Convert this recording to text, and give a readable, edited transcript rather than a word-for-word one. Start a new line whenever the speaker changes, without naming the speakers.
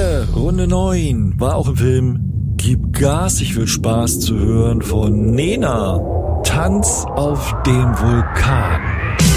Finale, Runde 9, war auch im Film Gib Gas, ich will Spaß zu hören von Nena. Tanz auf dem Vulkan.